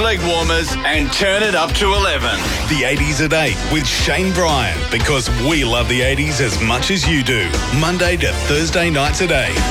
leg warmers and turn it up to 11. The 80s at 8 with Shane Bryan, because we love the 80s as much as you do. Monday to Thursday nights at 8.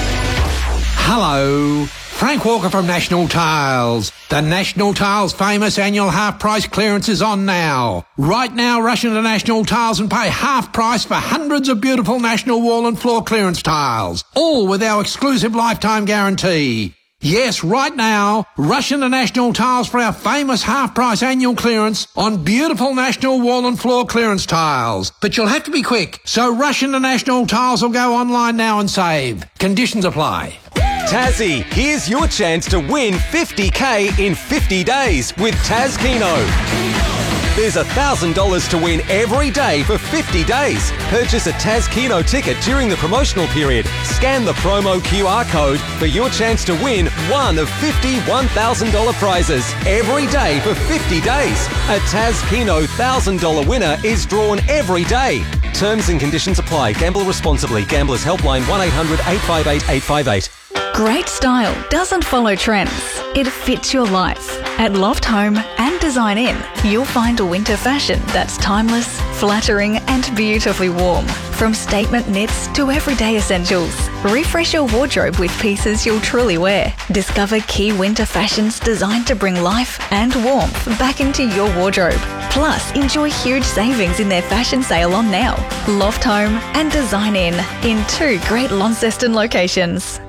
Hello. Frank Walker from National Tiles. The National Tiles famous annual half-price clearance is on now. Right now, rush into National Tiles and pay half price for hundreds of beautiful National wall and floor clearance tiles, all with our exclusive lifetime guarantee. Yes, right now, rush into National Tiles for our famous half-price annual clearance on beautiful National wall and floor clearance tiles. But you'll have to be quick, so rush into National Tiles or go online now and save. Conditions apply. Tassie, here's your chance to win $50,000 in 50 days with Tas Keno. There's $1,000 to win every day for 50 days. Purchase a Tas Keno ticket during the promotional period. Scan the promo QR code for your chance to win one of 50 $1,000 prizes every day for 50 days. A Tas Keno $1,000 winner is drawn every day. Terms and conditions apply. Gamble responsibly. Gamblers Helpline 1-800-858-858. Great style doesn't follow trends. It fits your life. At Loft Home and Design Inn, you'll find a winter fashion that's timeless, flattering and beautifully warm. From statement knits to everyday essentials, refresh your wardrobe with pieces you'll truly wear. Discover key winter fashions designed to bring life and warmth back into your wardrobe. Plus, enjoy huge savings in their fashion sale on now. Loft Home and Design Inn in 2 great Launceston locations.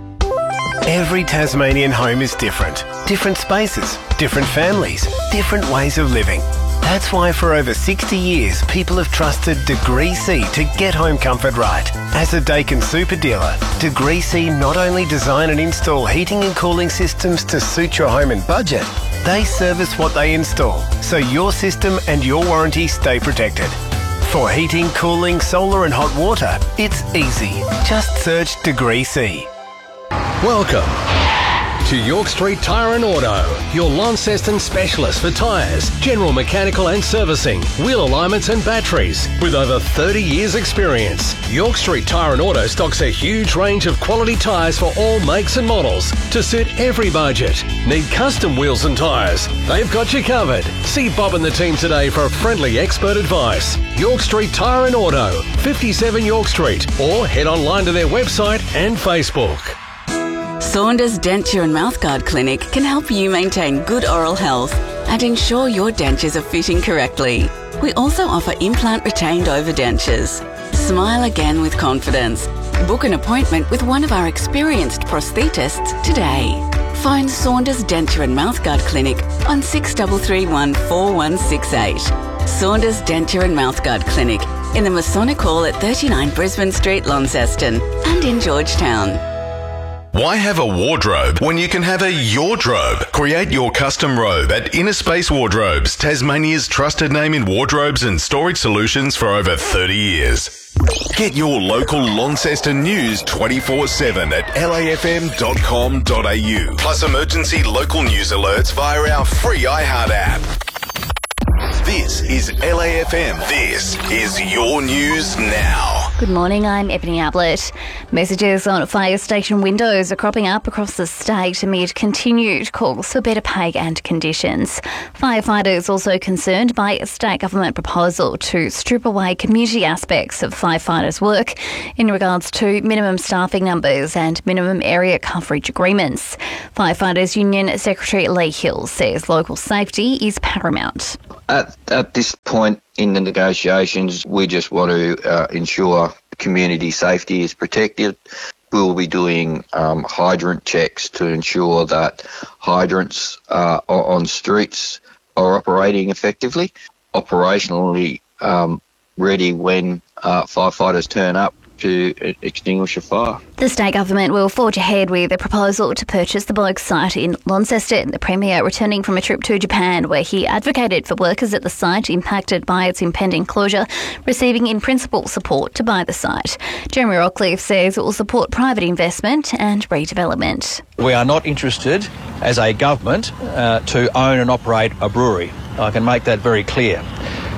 Every Tasmanian home is different. Different spaces, different families, different ways of living. That's why for over 60 years, people have trusted Degree C to get home comfort right. As a Dakin super dealer, Degree C not only design and install heating and cooling systems to suit your home and budget, they service what they install, so your system and your warranty stay protected. For heating, cooling, solar and hot water, it's easy. Just search Degree C. Welcome to York Street Tyre and Auto, your Launceston specialist for tyres, general mechanical and servicing, wheel alignments and batteries. With over 30 years experience, York Street Tyre and Auto stocks a huge range of quality tyres for all makes and models to suit every budget. Need custom wheels and tyres? They've got you covered. See Bob and the team today for friendly expert advice. York Street Tyre and Auto, 57 York Street, or head online to their website and Facebook. Saunders Denture and Mouthguard Clinic can help you maintain good oral health and ensure your dentures are fitting correctly. We also offer implant retained over dentures. Smile again with confidence. Book an appointment with one of our experienced prosthetists today. Phone Saunders Denture and Mouthguard Clinic on 6331 4168. Saunders Denture and Mouthguard Clinic in the Masonic Hall at 39 Brisbane Street, Launceston, and in Georgetown. Why have a wardrobe when you can have a Yordrobe? Create your custom robe at Inner Space Wardrobes, Tasmania's trusted name in wardrobes and storage solutions for over 30 years. Get your local Launceston news 24/7 at lafm.com.au. Plus emergency local news alerts via our free iHeart app. This is LAFM. This is your news now. Good morning, I'm Ebony Ablett. Messages on fire station windows are cropping up across the state amid continued calls for better pay and conditions. Firefighters also concerned by a state government proposal to strip away community aspects of firefighters' work in regards to minimum staffing numbers and minimum area coverage agreements. Firefighters Union Secretary Lee Hill says local safety is paramount. At this point in the negotiations, we just want to ensure community safety is protected. We will be doing hydrant checks to ensure that hydrants on streets are operating effectively, operationally ready when firefighters turn up to extinguish a fire. The state government will forge ahead with a proposal to purchase the Blokes site in Launceston. The Premier returning from a trip to Japan where he advocated for workers at the site impacted by its impending closure, receiving in principle support to buy the site. Jeremy Rockcliffe says it will support private investment and redevelopment. We are not interested as a government to own and operate a brewery. I can make that very clear.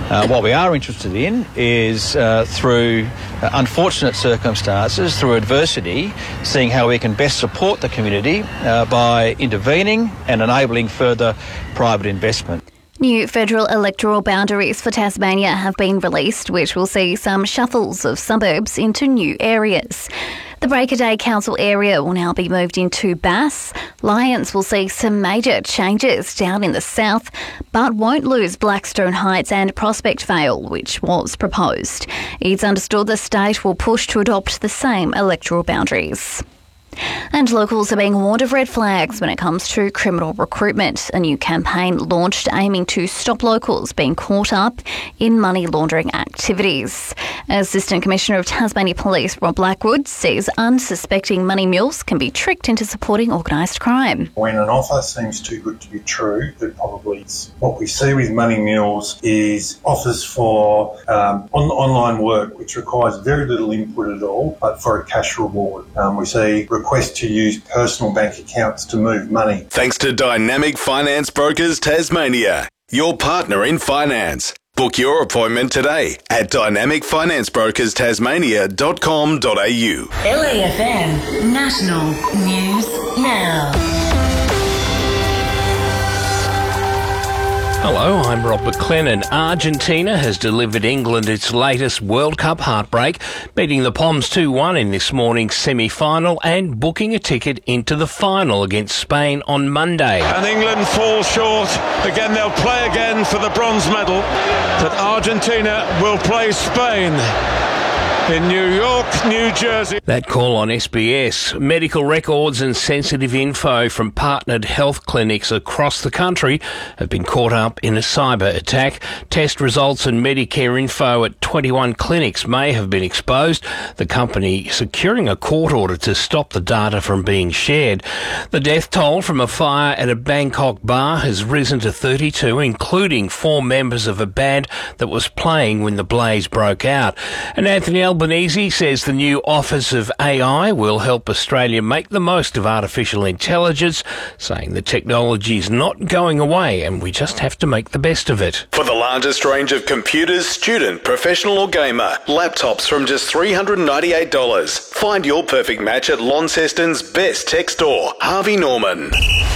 What we are interested in is through unfortunate circumstances, through adversity, seeing how we can best support the community by intervening and enabling further private investment. New federal electoral boundaries for Tasmania have been released, which will see some shuffles of suburbs into new areas. The Break-A-Day Council area will now be moved into Bass. Lyons will see some major changes down in the south, but won't lose Blackstone Heights and Prospect Vale, which was proposed. It's understood the state will push to adopt the same electoral boundaries. And locals are being warned of red flags when it comes to criminal recruitment. A new campaign launched aiming to stop locals being caught up in money laundering activities. Assistant Commissioner of Tasmania Police Rob Blackwood says unsuspecting money mules can be tricked into supporting organised crime. When an offer seems too good to be true, that probably is. What we see with money mules is offers for online work, which requires very little input at all, but for a cash reward. We see request to use personal bank accounts to move money. Thanks to Dynamic Finance Brokers Tasmania, your partner in finance. Book your appointment today at dynamicfinanceBrokersTasmania.com.au. LAFM National News Now. Hello, I'm Rob McLennan. Argentina has delivered England its latest World Cup heartbreak, beating the Poms 2-1 in this morning's semi-final and booking a ticket into the final against Spain on Monday. And England fall short. Again, they'll play again for the bronze medal. But Argentina will play Spain in New York, New Jersey. That call on SBS. Medical records and sensitive info from partnered health clinics across the country have been caught up in a cyber attack. Test results and Medicare info at 21 clinics may have been exposed, the company securing a court order to stop the data from being shared. The death toll from a fire at a Bangkok bar has risen to 32, including 4 members of a band that was playing when the blaze broke out. And Anthony Albanese says the new Office of AI will help Australia make the most of artificial intelligence, saying the technology is not going away and we just have to make the best of it. For the largest range of computers, student, professional or gamer, laptops from just $398. Find your perfect match at Launceston's best tech store, Harvey Norman.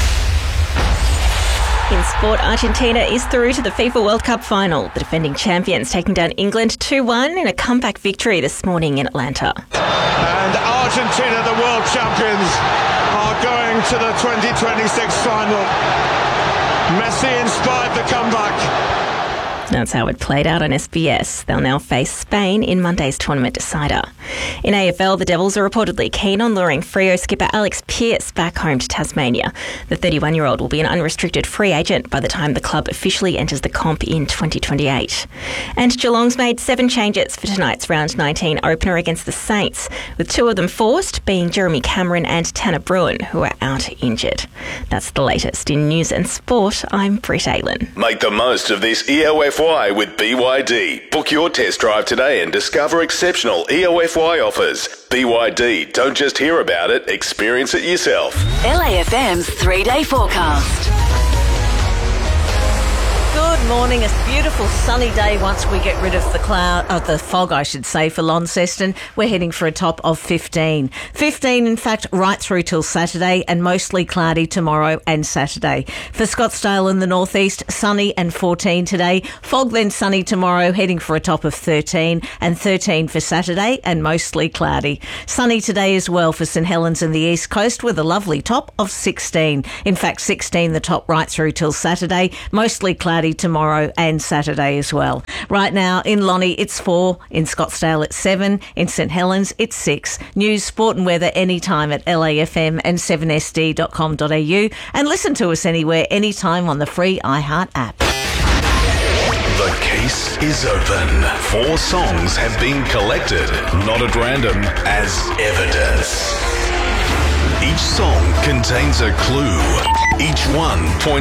In sport, Argentina is through to the FIFA World Cup final. The defending champions taking down England 2-1 in a comeback victory this morning in Atlanta. And Argentina, the world champions, are going to the 2026 final. Messi inspired the comeback. That's how it played out on SBS. They'll now face Spain in Monday's tournament decider. In AFL, the Devils are reportedly keen on luring Freo skipper Alex Pearce back home to Tasmania. The 31-year-old will be an unrestricted free agent by the time the club officially enters the comp in 2028. And Geelong's made 7 changes for tonight's round 19 opener against the Saints, with 2 of them forced, being Jeremy Cameron and Tanner Bruin, who are out injured. That's the latest in news and sport. I'm Britt Aylan. Make the most of this EOFY with BYD. Book your test drive today and discover exceptional EOFY offers. BYD, don't just hear about it, experience it yourself. LAFM's 3-day forecast. Good morning. It's a beautiful sunny day once we get rid of the fog, I should say, for Launceston. We're heading for a top of 15. 15, in fact, right through till Saturday, and mostly cloudy tomorrow and Saturday. For Scottsdale in the northeast, sunny and 14 today. Fog, then sunny tomorrow, heading for a top of 13, and 13 for Saturday, and mostly cloudy. Sunny today as well for St Helens and the east coast, with a lovely top of 16. In fact, 16 the top right through till Saturday, mostly cloudy tomorrow and Saturday as well. Right now in Lonnie it's 4, in Scottsdale it's 7, in St Helens it's 6. News, sport and weather anytime at LAFM and 7sd.com.au, and listen to us anywhere, anytime on the free iHeart app. The case is open. 4 songs have been collected, not at random, as evidence. Each song contains a clue. Each one points